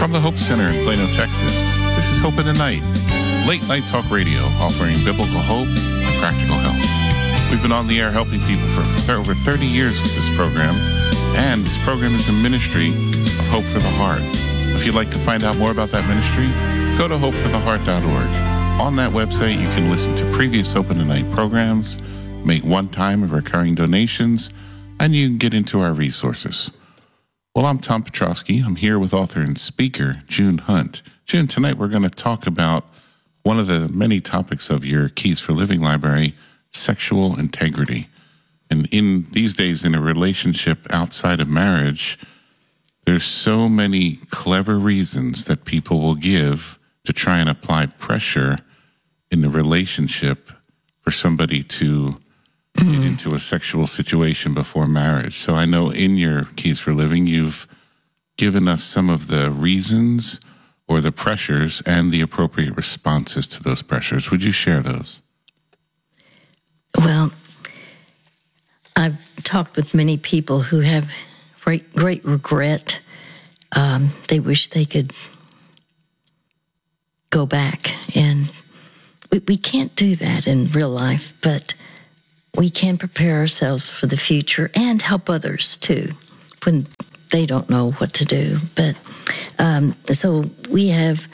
From the Hope Center in Plano, Texas, this is Hope in the Night, late night talk radio offering biblical hope and practical help. We've been on the air helping people for over 30 years with this program, and this program is a ministry of Hope for the Heart. If you'd like to find out more about that ministry, go to hopefortheheart.org. On that website, you can listen to previous Hope in the Night programs, make one-time and recurring donations, and you can get into our resources. Well, I'm Tom Petrosky. I'm here with author and speaker June Hunt. June, tonight we're going to talk about one of the many topics of your Keys for Living library, sexual integrity. And in these days, in a relationship outside of marriage, there's so many clever reasons that people will give to try and apply pressure in the relationship for somebody to get into a sexual situation before marriage. So I know in your Keys for Living, you've given us some of the reasons or the pressures and the appropriate responses to those pressures. Would you share those? Well, I've talked with many people who have great regret. They wish they could go back. And we can't do that in real life, but we can prepare ourselves for the future and help others, too, when they don't know what to do. But so we have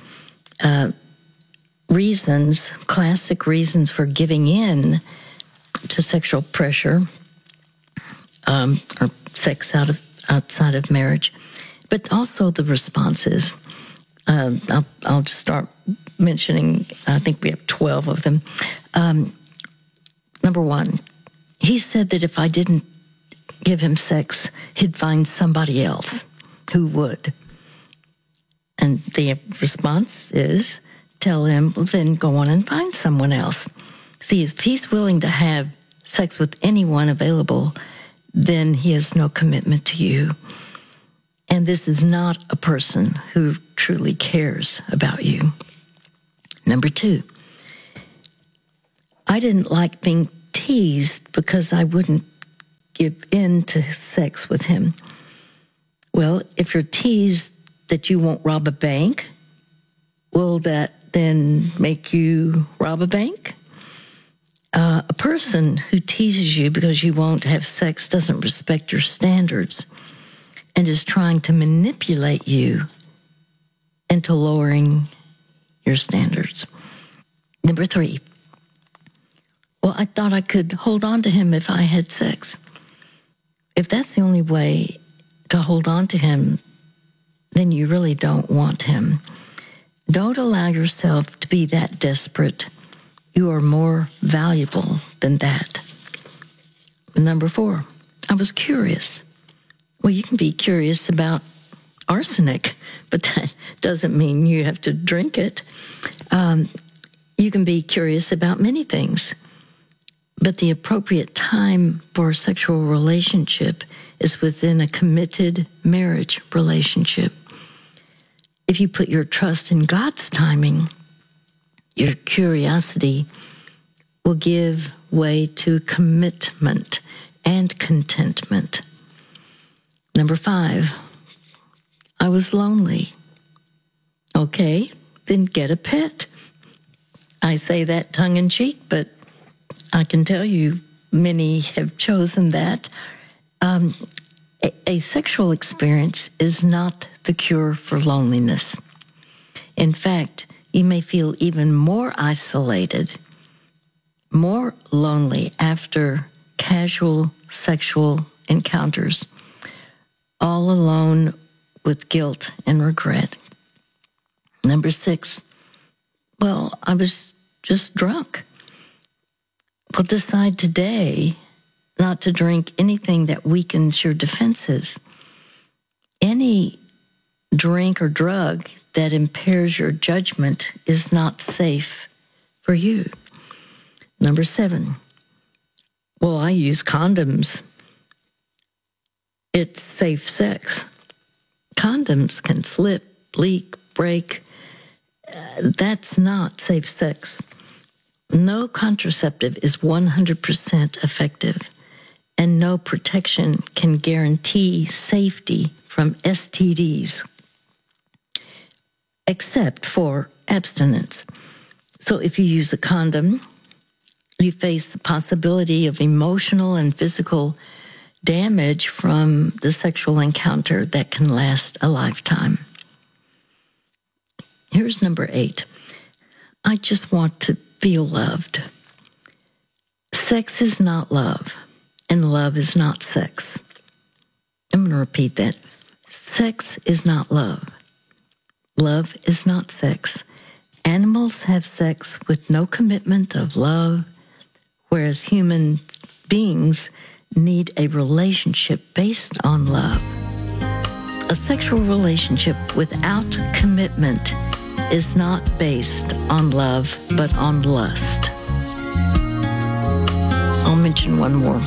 reasons, classic reasons for giving in to sexual pressure or sex outside of marriage, but also the responses. I'll just start mentioning, I think we have 12 of them. Number one, he said that if I didn't give him sex, he'd find somebody else who would. And the response is, tell him, well, then go on and find someone else. See, if he's willing to have sex with anyone available, then he has no commitment to you. And this is not a person who truly cares about you. Number two, I didn't like being teased because I wouldn't give in to sex with him. Well, if you're teased that you won't rob a bank, will that then make you rob a bank? A person who teases you because you won't have sex doesn't respect your standards and is trying to manipulate you into lowering your standards. Number three, well, I thought I could hold on to him if I had sex. If that's the only way to hold on to him, then you really don't want him. Don't allow yourself to be that desperate. You are more valuable than that. Number four, I was curious. Well, you can be curious about arsenic, but that doesn't mean you have to drink it. You can be curious about many things, but the appropriate time for a sexual relationship is within a committed marriage relationship. If you put your trust in God's timing, your curiosity will give way to commitment and contentment. Number five, I was lonely. Okay, then get a pet. I say that tongue-in-cheek, but I can tell you many have chosen that. A sexual experience is not the cure for loneliness. In fact, you may feel even more isolated, more lonely after casual sexual encounters, all alone with guilt and regret. Number six, well, I was just drunk. Well, decide today not to drink anything that weakens your defenses. Any drink or drug that impairs your judgment is not safe for you. Number seven, well, I use condoms. It's safe sex. Condoms can slip, leak, break. That's not safe sex. No contraceptive is 100% effective, and no protection can guarantee safety from STDs. except for abstinence. So if you use a condom, you face the possibility of emotional and physical damage from the sexual encounter that can last a lifetime. Here's number 8. I just want to feel loved. Sex is not love, and love is not sex. I'm going to repeat that. Sex is not love. Love is not sex. Animals have sex with no commitment of love, whereas human beings need a relationship based on love. A sexual relationship without commitment is not based on love, but on lust. I'll mention one more.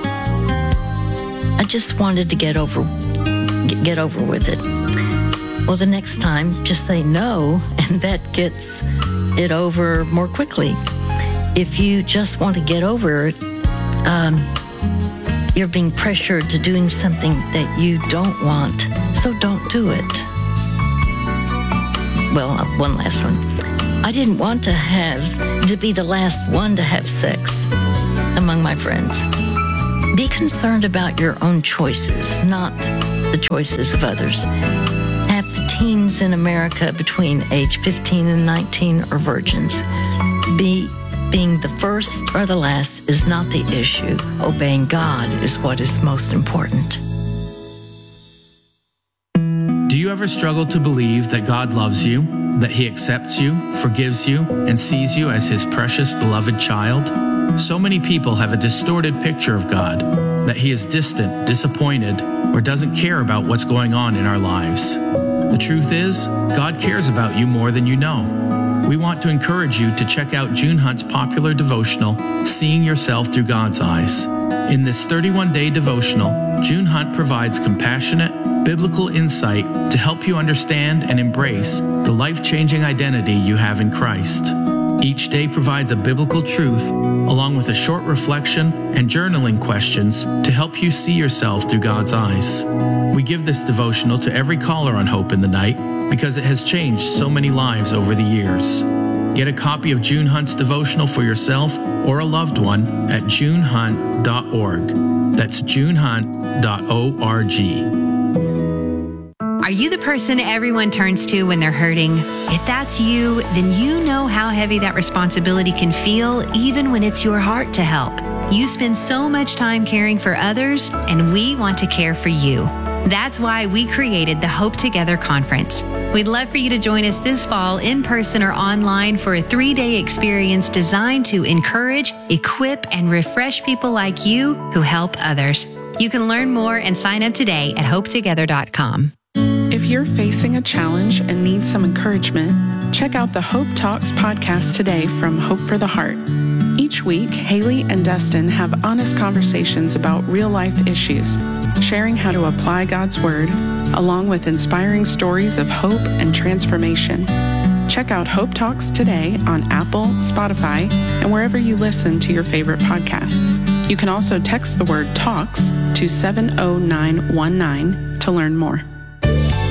I just wanted to get over with it. Well, the next time, just say no, and that gets it over more quickly. If you just want to get over it, you're being pressured to doing something that you don't want, so don't do it. Well, one last one. I didn't want to be the last one to have sex among my friends. Be concerned about your own choices, not the choices of others. Half the teens in America between age 15 and 19 are virgins. Being the first or the last is not the issue. Obeying God is what is most important. Do you ever struggle to believe that God loves you, that He accepts you, forgives you, and sees you as His precious, beloved child? So many people have a distorted picture of God, that He is distant, disappointed, or doesn't care about what's going on in our lives. The truth is, God cares about you more than you know. We want to encourage you to check out June Hunt's popular devotional, Seeing Yourself Through God's Eyes. In this 31-day devotional, June Hunt provides compassionate, biblical insight to help you understand and embrace the life-changing identity you have in Christ. Each day provides a biblical truth, along with a short reflection and journaling questions to help you see yourself through God's eyes. We give this devotional to every caller on Hope in the Night because it has changed so many lives over the years. Get a copy of June Hunt's devotional for yourself or a loved one at junehunt.org. That's junehunt.org. Are you the person everyone turns to when they're hurting? If that's you, then you know how heavy that responsibility can feel, even when it's your heart to help. You spend so much time caring for others, and we want to care for you. That's why we created the Hope Together Conference. We'd love for you to join us this fall in person or online for a 3-day experience designed to encourage, equip, and refresh people like you who help others. You can learn more and sign up today at hopetogether.com. If you're facing a challenge and need some encouragement, check out the Hope Talks podcast today from Hope for the Heart. Each week, Haley and Dustin have honest conversations about real-life issues, sharing how to apply God's Word, along with inspiring stories of hope and transformation. Check out Hope Talks today on Apple, Spotify, and wherever you listen to your favorite podcast. You can also text the word TALKS to 70919 to learn more.